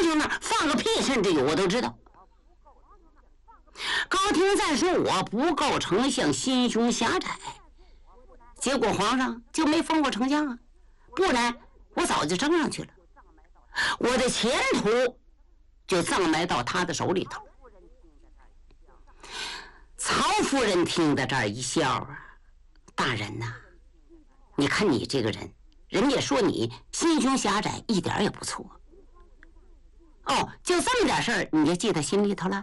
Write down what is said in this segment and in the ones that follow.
廷那儿放个屁甚至有我都知道。高廷赞说我不够丞相，心胸狭窄，结果皇上就没封我丞相啊，不然我早就升上去了，我的前途就葬埋到他的手里头。曹夫人听到这儿一笑啊，大人呐，你看你这个人，人家说你心胸狭窄一点也不错。哦，就这么点事儿你就记在心里头了？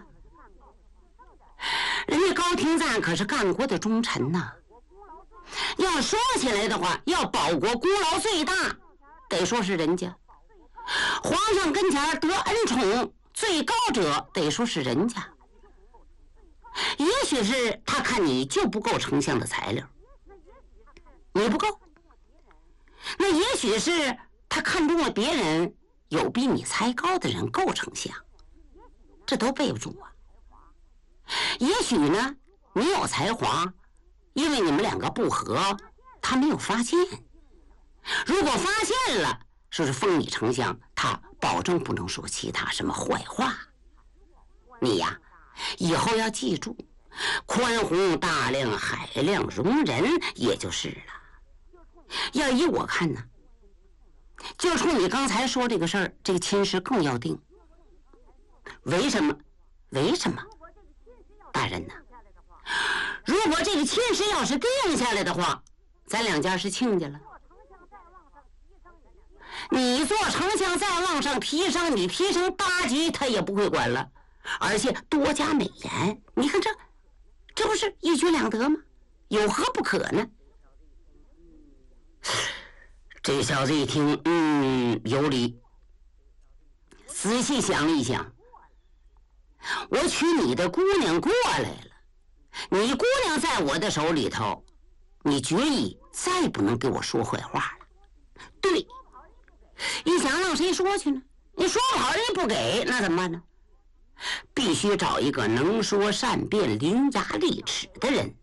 人家高廷赞可是干国的忠臣呐，要说起来的话，要保国功劳最大，得说是人家。皇上跟前得恩宠最高者，得说是人家。也许是他看你就不够丞相的材料，你不够，那也许是他看中了别人有比你才高的人够丞相，这都背不住啊。也许呢，你有才华，因为你们两个不和，他没有发现。如果发现了，说是封你丞相，他保证不能说其他什么坏话。你呀，以后要记住，宽宏大量，海量容人，也就是了。要依我看呢，就冲你刚才说这个事儿，这个亲事更要定。为什么？为什么？大人呐，如果这个亲事要是定下来的话，咱两家是亲家了。你做丞相再往上提升，你提升8级他也不会管了，而且多加美言，你看这不是一举两得吗？有何不可呢？这小子一听，有理。仔细想了一想，我娶你的姑娘过来了，你姑娘在我的手里头，你决意再不能给我说坏话了。对，你想让谁说去呢？你说不好人家不给，那怎么办呢？必须找一个能说善辩、伶牙俐齿的人。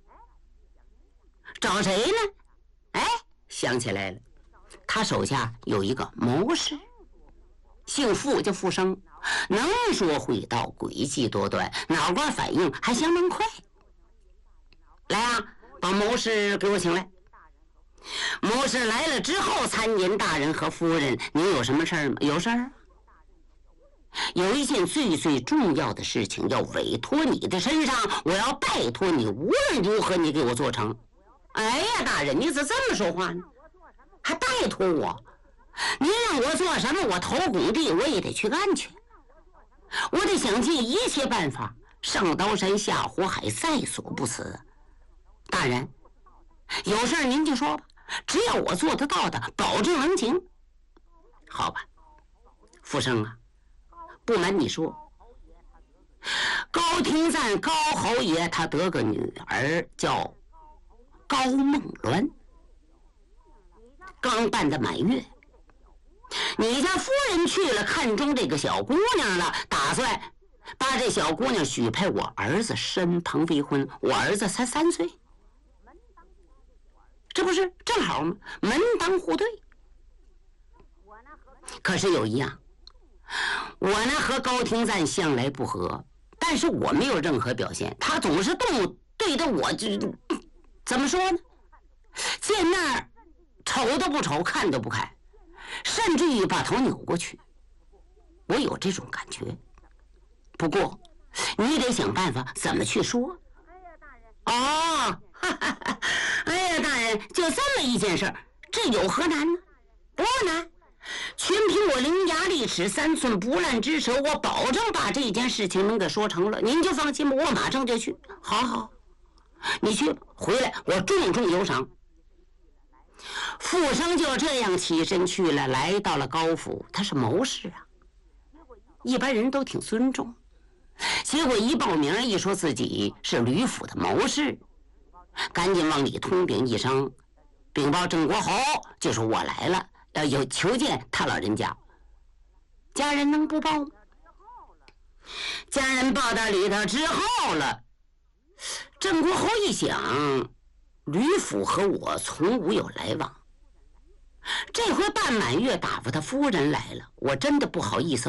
找谁呢？哎，想起来了，他手下有一个谋士，姓傅，叫傅生，能说会道，诡计多端，脑瓜反应还相当快。来啊，把谋士给我请来。谋士来了之后，参见大人和夫人，您有什么事儿吗？有事儿，有一件最最重要的事情要委托你的身上，我要拜托你，无论如何你给我做成。哎呀，大人，你怎么这么说话呢？还拜托我？您让我做什么，我投拱地我也得去干去，我得想尽一切办法，上刀山下火海，在所不辞。大人，有事儿您就说吧，只要我做得到的，保证能行。好吧，傅生啊，不瞒你说，高廷赞高侯爷他得个女儿叫高梦鸾，刚办的满月。你家夫人去了，看中这个小姑娘了，打算把这小姑娘许配我儿子身旁为婚。我儿子才3岁，这不是正好吗？门当户对。可是有一样，我呢和高廷赞向来不和，但是我没有任何表现，他总是对着我，就怎么说呢？见那儿瞅都不瞅，看都不看，甚至于把头扭过去。我有这种感觉，不过你得想办法怎么去说。哦，哎呀，大人，就这么一件事儿，这有何难呢？不难，全凭我伶牙俐齿、3寸不烂之舌，我保证把这件事情能给说成了。您就放心吧，我马上就去。好，你去吧，回来我重重有赏。傅生就这样起身去了，来到了高府。他是谋士啊，一般人都挺尊重。结果一报名，一说自己是吕府的谋士，赶紧往里通禀一声，禀报郑国侯，就说我来了，要有求见他老人家。家人能不报吗？家人报到里头之后了，郑国侯一想，吕府和我从无有来往，这回办满月打发他夫人来了，我真的不好意思